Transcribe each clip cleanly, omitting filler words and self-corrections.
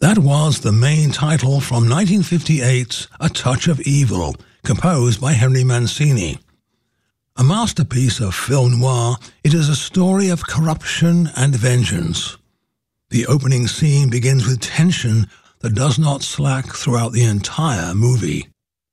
That was the main title from 1958's A Touch of Evil, composed by Henry Mancini. A masterpiece of film noir, it is a story of corruption and vengeance. The opening scene begins with tension that does not slack throughout the entire movie.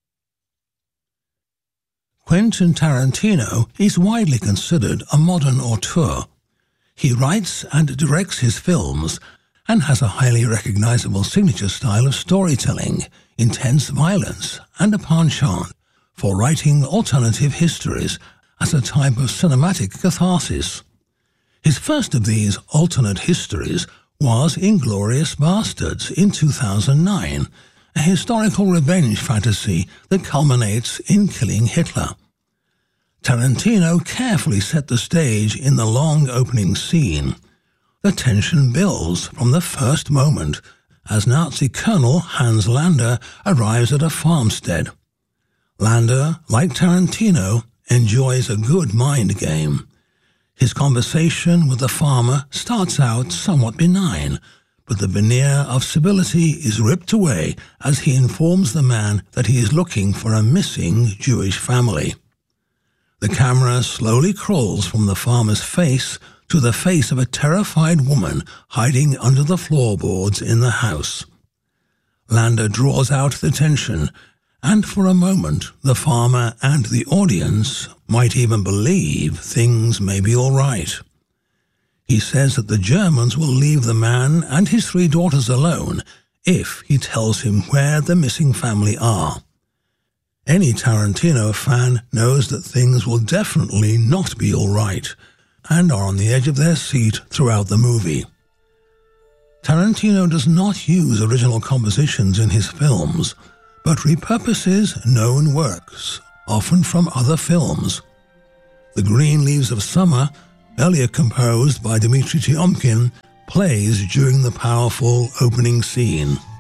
Quentin Tarantino is widely considered a modern auteur. He writes and directs his films and has a highly recognizable signature style of storytelling, intense violence, and a penchant for writing alternative histories as a type of cinematic catharsis. His first of these alternate histories was Inglourious Basterds in 2009, a historical revenge fantasy that culminates in killing Hitler. Tarantino carefully set the stage in the long opening scene. The tension builds from the first moment as Nazi Colonel Hans Lander arrives at a farmstead. Lander, like Tarantino, enjoys a good mind game. His conversation with the farmer starts out somewhat benign, but the veneer of civility is ripped away as he informs the man that he is looking for a missing Jewish family. The camera slowly crawls from the farmer's face to the face of a terrified woman hiding under the floorboards in the house. Lander draws out the tension, and for a moment the farmer and the audience might even believe things may be all right. He says that the Germans will leave the man and his 3 daughters alone if he tells him where the missing family are. Any Tarantino fan knows that things will definitely not be all right, and are on the edge of their seat throughout the movie. Tarantino does not use original compositions in his films, but repurposes known works, often from other films. The Green Leaves of Summer, earlier composed by Dmitri Tiomkin, plays during the powerful opening scene.